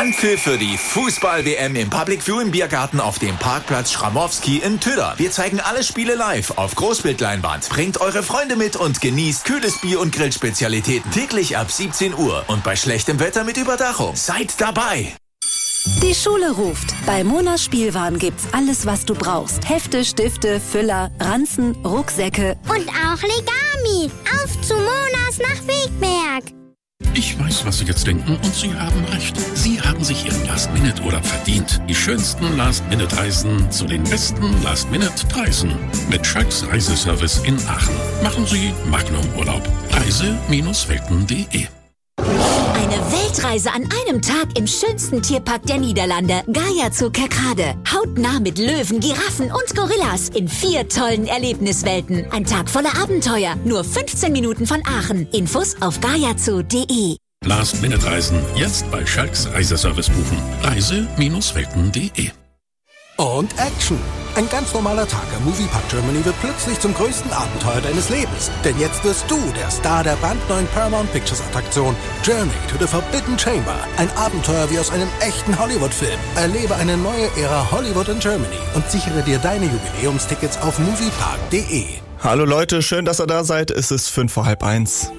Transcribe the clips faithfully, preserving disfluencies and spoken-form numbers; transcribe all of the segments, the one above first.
Anpfiff für die Fußball-W M im Public View im Biergarten auf dem Parkplatz Schramowski in Tüder. Wir zeigen alle Spiele live auf Großbildleinwand. Bringt eure Freunde mit und genießt kühles Bier und Grillspezialitäten. Täglich ab siebzehn Uhr und bei schlechtem Wetter mit Überdachung. Seid dabei! Die Schule ruft. Bei Monas Spielwaren gibt's alles, was du brauchst. Hefte, Stifte, Füller, Ranzen, Rucksäcke. Und auch Legami. Auf zu Monas nach Wegberg. Ich weiß, was Sie jetzt denken, und Sie haben recht. Sie haben sich Ihren Last-Minute-Urlaub verdient. Die schönsten Last-Minute-Reisen zu den besten Last-Minute-Preisen. Mit Schalks Reiseservice in Aachen. Machen Sie Magnum-Urlaub. Reise Welten punkt de. Eine Weltreise an einem Tag im schönsten Tierpark der Niederlande. Gaia Zoo Kerkrade. Hautnah mit Löwen, Giraffen und Gorillas in vier tollen Erlebniswelten. Ein Tag voller Abenteuer. Nur fünfzehn Minuten von Aachen. Infos auf gaia zoo punkt de. Last-Minute-Reisen jetzt bei Schalks Reiseservice buchen. Reise Welten punkt de. Und Action! Ein ganz normaler Tag am Moviepark Germany wird plötzlich zum größten Abenteuer deines Lebens. Denn jetzt wirst du der Star der brandneuen Paramount Pictures Attraktion Journey to the Forbidden Chamber. Ein Abenteuer wie aus einem echten Hollywood-Film. Erlebe eine neue Ära Hollywood in Germany und sichere dir deine Jubiläumstickets auf moviepark punkt de. Hallo Leute, schön, dass ihr da seid. Es ist fünf vor halb eins.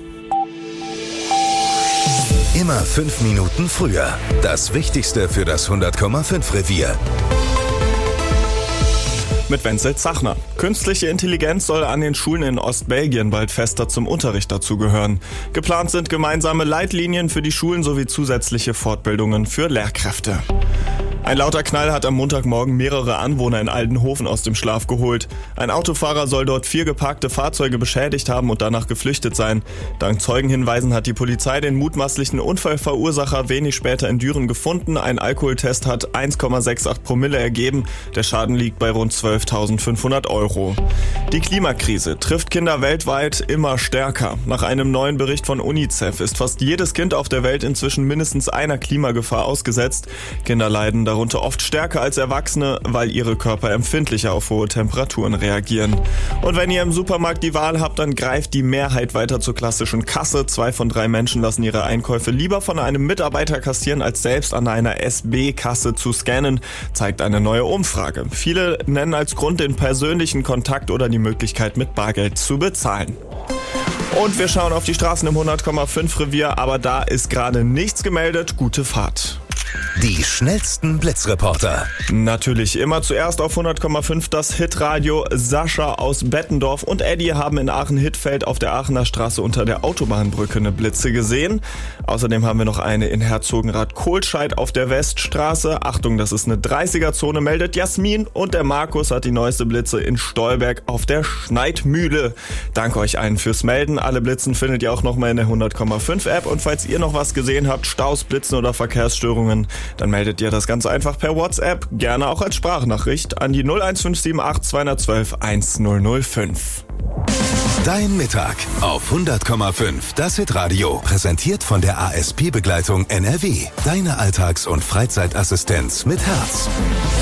Immer fünf Minuten früher. Das Wichtigste für das hundert Komma fünf Revier. Mit Wenzel Zachner. Künstliche Intelligenz soll an den Schulen in Ostbelgien bald fester zum Unterricht dazugehören. Geplant sind gemeinsame Leitlinien für die Schulen sowie zusätzliche Fortbildungen für Lehrkräfte. Ein lauter Knall hat am Montagmorgen mehrere Anwohner in Aldenhoven aus dem Schlaf geholt. Ein Autofahrer soll dort vier geparkte Fahrzeuge beschädigt haben und danach geflüchtet sein. Dank Zeugenhinweisen hat die Polizei den mutmaßlichen Unfallverursacher wenig später in Düren gefunden. Ein Alkoholtest hat eins Komma achtundsechzig Promille ergeben. Der Schaden liegt bei rund zwölftausendfünfhundert Euro. Die Klimakrise trifft Kinder weltweit immer stärker. Nach einem neuen Bericht von UNICEF ist fast jedes Kind auf der Welt inzwischen mindestens einer Klimagefahr ausgesetzt. Kinder leiden darunter oft stärker als Erwachsene, weil ihre Körper empfindlicher auf hohe Temperaturen reagieren. Und wenn ihr im Supermarkt die Wahl habt, dann greift die Mehrheit weiter zur klassischen Kasse. Zwei von drei Menschen lassen ihre Einkäufe lieber von einem Mitarbeiter kassieren, als selbst an einer S B-Kasse zu scannen, zeigt eine neue Umfrage. Viele nennen als Grund den persönlichen Kontakt oder die Möglichkeit, mit Bargeld zu bezahlen. Und wir schauen auf die Straßen im hundert Komma fünf Revier, aber da ist gerade nichts gemeldet. Gute Fahrt. Die schnellsten Blitzreporter. Natürlich immer zuerst auf hundert Komma fünf das Hitradio. Sascha aus Bettendorf und Eddie haben in Aachen-Hittfeld auf der Aachener Straße unter der Autobahnbrücke eine Blitze gesehen. Außerdem haben wir noch eine in Herzogenrath-Kohlscheid auf der Weststraße. Achtung, das ist eine dreißiger-Zone, meldet Jasmin. Und der Markus hat die neueste Blitze in Stolberg auf der Schneidmühle. Danke euch allen fürs Melden. Alle Blitzen findet ihr auch nochmal in der hundert Komma fünf App. Und falls ihr noch was gesehen habt, Staus, Blitzen oder Verkehrsstörungen, dann meldet ihr das ganz einfach per WhatsApp, gerne auch als Sprachnachricht an die null eins fünf sieben acht zwei eins zwei eins null null fünf. Dein Mittag auf hundert Komma fünf, das Hitradio. Präsentiert von der A S P-Begleitung N R W. Deine Alltags- und Freizeitassistenz mit Herz.